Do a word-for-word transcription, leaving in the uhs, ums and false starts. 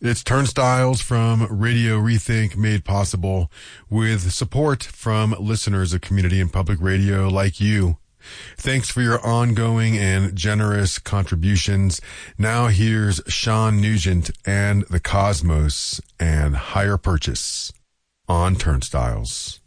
It's Turnstiles from Radio Rethink, made possible with support from listeners of community and public radio like you. Thanks for your ongoing and generous contributions. Now here's Sean Nugent and the Cosmos and Higher Purchase on Turnstiles.